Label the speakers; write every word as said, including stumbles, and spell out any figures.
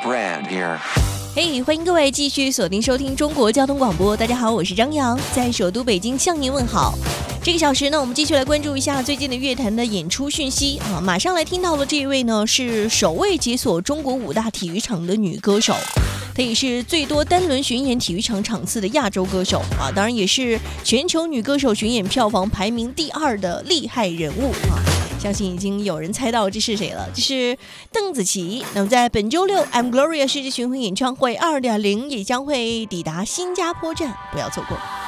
Speaker 1: brand here.
Speaker 2: 嘿、hey, 欢迎各位继续锁定收听中国交通广播。大家好，我是张扬，在首都北京向您问好。这个小时呢，我们继续来关注一下最近的乐坛的演出讯息啊。马上来听到的这一位呢，是首位解锁中国五大体育场的女歌手，她也是最多单轮巡演体育场场次的亚洲歌手啊，当然也是全球女歌手巡演票房排名第二的厉害人物啊。相信已经有人猜到这是谁了，这是邓紫棋。那么在本周六 I'm Gloria 世界巡回演唱会 二点零 也将会抵达新加坡站，不要错过。